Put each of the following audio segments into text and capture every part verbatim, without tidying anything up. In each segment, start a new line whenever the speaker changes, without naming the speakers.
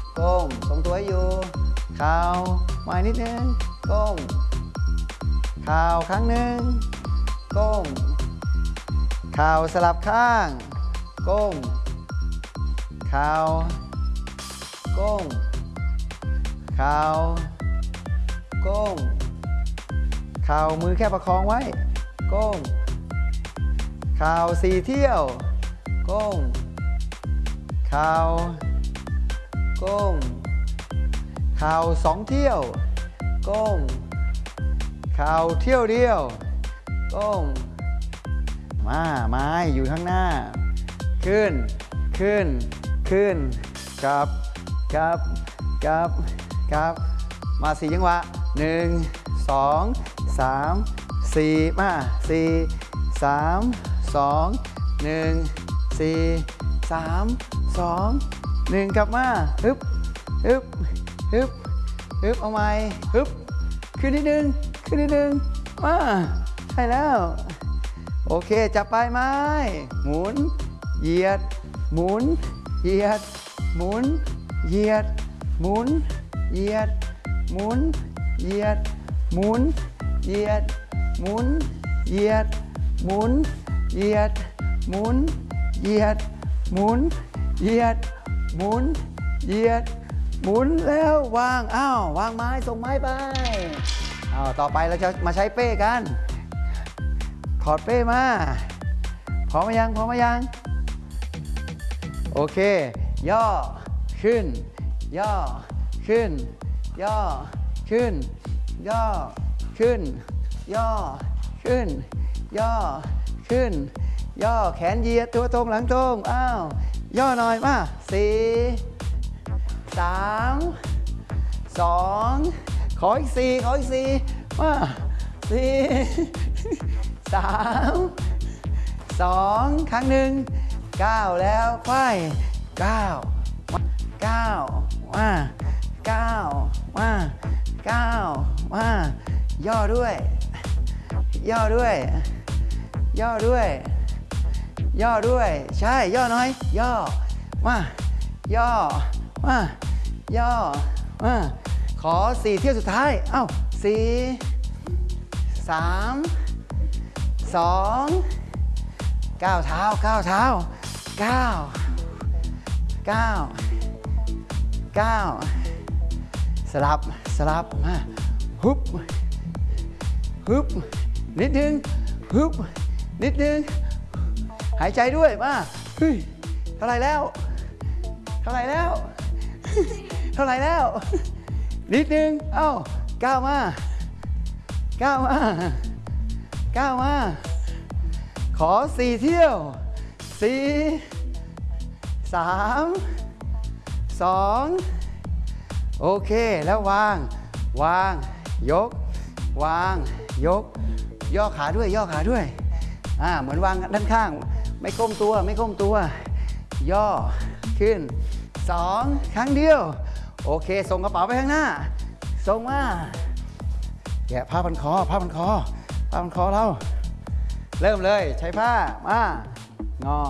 ก้มทรงตัวอยู่เข่ามานิดนึงก้มเข่าครั้งหนึ่งก้มเข่าสลับข้างก้มเข่าก้มเข่าก้มเข่ามือแค่ประคองไว้ก้มเข่าสี่เที่ยวก้มเข่าก้มเข่าสองเที่ยวก้มเข่าเที่ยวเดียวก้มมาไม้อยู่ข้างหน้าขึ้นขึ้นขึ้นกลับกลับกลับกลับมาสี่จังหวะหนึ่งสองสามสี่มาสี่สามสองหนึ่งสี่สามสองหนึ่งกลับมาฮึบฮึบฮึบฮึบเอาใหม่ฮึบขึ้นนิดนึงขึ้นนิดนึงมาใช่แล้วโอเคจับปลายไม้หมุนเหยียดหมุนเหยียดหมุนเหยียดหมุนเหยียดหมุนเหยียดหมุนเหยียดหมุนเหยียดหมุนเหยียดหมุนเหยียดหมุนเหยียดหมุนเหยียดหมุนแล้ววางอ้าววางไม้ส่งไม้ไปอ้าวต่อไปเราจะมาใช้เป้กันถอดเป้มาพร้อมไหมยังพร้อมไหมยังโอเคย่อขึ้นย่อขึ้นย่อขึ้นย่อขึ้นย่อขึ้นย่อขึ้นย่อแขนเหยียดตัวตรงหลังตรงอ้าวย่อหน่อยมาสี่สามสองขออีกสี่ขออีกสี่มาสี่สามสองครั้งหนึ่งเก้าแล้วไปเก้าเก้ามาเก้ามาเก้ามาย่อด้วยย่อด้วยย่อด้วยย่อด้วยใช่ย่อหน่อยย่อมาย่อมาย่อมาขอสี่เที่ยวสุดท้ายเอ้าสี่สามสองก้าวเท้าก้าวเท้าเก้าเก้าเก้าสลับสลับมาฮึบฮึบนิดนึงฮึบนิดนึงหายใจด้วยมาเฮ้ยเท่าไรแล้วเท่าไรแล้วเท่าไรแล้วนิดนึงเอ้าก้าวมาก้าวมาก้าวมาขอสี่เที่ยวสี่สามสองโอเคแล้ววางวางยกวางยกย่อขาด้วยย่อขาด้วยอ่าเหมือนวางด้านข้างไม่ก้มตัวไม่ก้มตัวย่อขึ้นสองครั้งเดียวโอเคส่งกระเป๋าไปข้างหน้าส่งมาแกะผ้าพันคอผ้าพันคอผ้าพันคอเราเริ่มเลยใช้ผ้ามางอ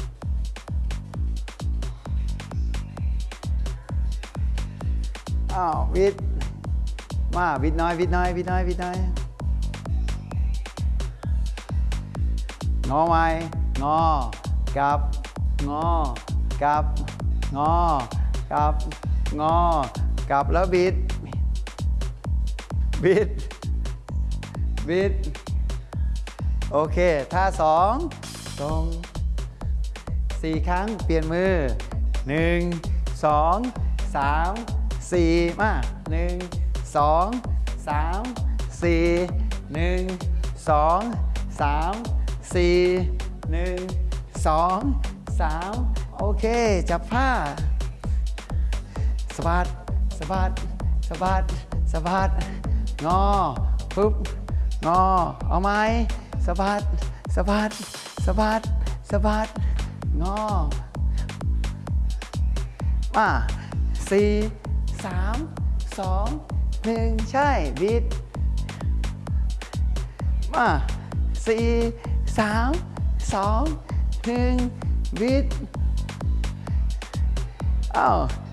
อ้าววิดมาวิดน้อยวิดน้อยวิดน้อยวิดน้อยงอไว้งอกลับงอกลับงอกลับงอกลับแล้วบิดบิดบิดโอเคท่าสองตรงสี่ครั้งเปลี่ยนมือหนึ่งสองสามสี่มาหนึ่งสองสามสี่หนึ่งสองสามสี่หนึ่งสองสามโอเคจับผ้าสะบัดสะบัดสะบัดสะบัดงอปุ๊บงอเอาไหมสะบัดสะบัดสะบัดสะบัดงอมาสี่สามสองหนึ่งใช่บิดมาสี่สามสองหนึ่งบิดอ้าว